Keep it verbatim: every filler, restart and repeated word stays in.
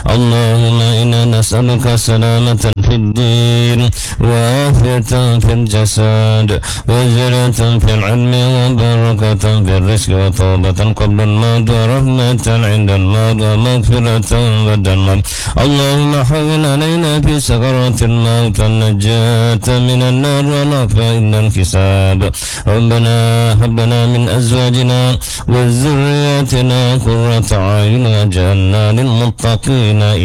اللهم إنا نسألك سلامة في الدين وعافية في الجسد وزيادة في العلم وبركة في الرزق وتوبة قبل الموت ورحمة عند الموت ومغفرة بعد الموت. اللهم حول علينا في سكرات الموت النجاة من النار والعافية عند الحساب. ربنا هب لنا من أزواجنا وذرياتنا قرة أعين واجعلنا للمتقين